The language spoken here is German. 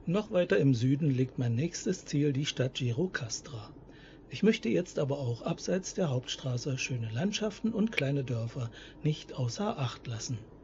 Noch weiter im Süden liegt mein nächstes Ziel, die Stadt Gjirokastra. Ich möchte jetzt aber auch abseits der Hauptstraße schöne Landschaften und kleine Dörfer nicht außer Acht lassen.